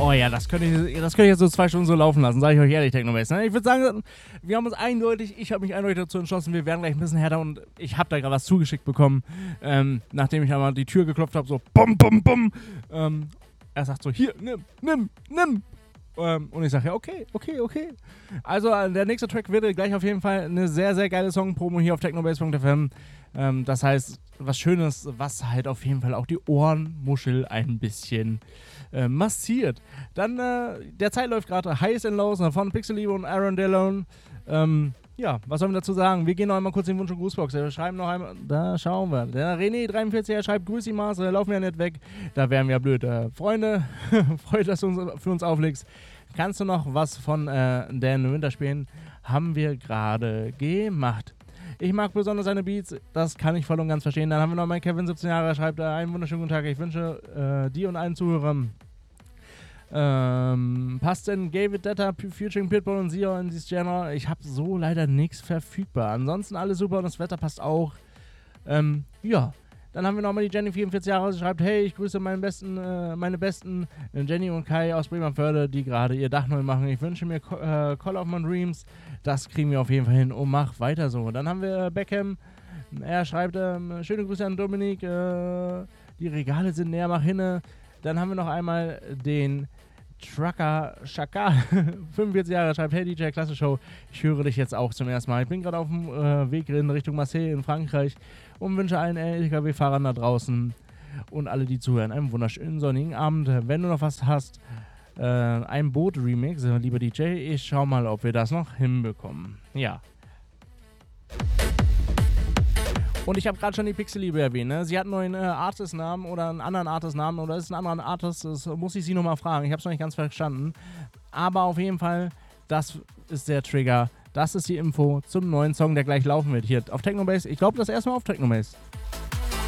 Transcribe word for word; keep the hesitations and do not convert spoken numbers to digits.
Oh ja, das könnte ich, das könnte ich jetzt so zwei Stunden so laufen lassen, sage ich euch ehrlich, Technobase. Ne? Ich würde sagen, wir haben uns eindeutig, ich habe mich eindeutig dazu entschlossen, wir werden gleich ein bisschen härter und ich habe da gerade was zugeschickt bekommen, ähm, nachdem ich einmal die Tür geklopft habe, so bum, bum, bum. Ähm, er sagt so, hier, nimm, nimm, nimm. Ähm, und ich sage, ja, okay, okay, okay. Also äh, der nächste Track wird gleich auf jeden Fall eine sehr, sehr geile Song-Promo hier auf technobase punkt f m. Ähm, das heißt, was Schönes, was halt auf jeden Fall auch die Ohrenmuschel ein bisschen äh, massiert. Dann, äh, der Zeit läuft gerade Highs and Lows von Pixeliebe und Aaron Delone. Ähm, ja, was sollen wir dazu sagen? Wir gehen noch einmal kurz in den Wunsch- und Grußbox. Wir schreiben noch einmal, da schauen wir. Der René dreiundvierzig, er schreibt, grüß dich Mars, da laufen wir ja nicht weg. Da wären wir ja blöd. Äh, Freunde, freut, dass du uns, für uns auflegst. Kannst du noch was von äh, Dan Winter spielen? Haben wir gerade gemacht. Ich mag besonders seine Beats, das kann ich voll und ganz verstehen. Dann haben wir noch mal Kevin, siebzehn Jahre, schreibt, äh, einen wunderschönen guten Tag. Ich wünsche äh, dir und allen Zuhörern, ähm, passt denn David Detta, featuring Pitbull und Zio in dieses Genre? Ich habe so leider nichts verfügbar. Ansonsten alles super und das Wetter passt auch. Ähm, ja. Dann haben wir nochmal die Jenny, vierundvierzig Jahre, sie schreibt, hey, ich grüße meinen besten, äh, meine besten äh, Jenny und Kai aus Bremerförde, die gerade ihr Dach neu machen. Ich wünsche mir äh, Call of My Dreams, das kriegen wir auf jeden Fall hin und mach weiter so. Dann haben wir äh, Beckham, er schreibt, ähm, schöne Grüße an Dominik, äh, die Regale sind näher, mach hinne. Dann haben wir noch einmal den Trucker Shaka, fünfundvierzig Jahre, schreibt, hey D J, klasse Show, ich höre dich jetzt auch zum ersten Mal. Ich bin gerade auf dem äh, Weg in Richtung Marseille in Frankreich und wünsche allen L K W-Fahrern da draußen und alle, die zuhören, einen wunderschönen sonnigen Abend. Wenn du noch was hast, äh, ein Boot-Remix, lieber D J, ich schau mal, ob wir das noch hinbekommen. Ja. Und ich habe gerade schon die Pixeliebe erwähnt, ne? Sie hat einen neuen äh, Artist-Namen oder einen anderen Artist-Namen oder ist ein anderer Artist, das muss ich sie nochmal fragen. Ich habe es noch nicht ganz verstanden. Aber auf jeden Fall, das ist der Trigger. Das ist die Info zum neuen Song, der gleich laufen wird hier auf Technobase. Ich glaube, das erste Mal auf Technobase.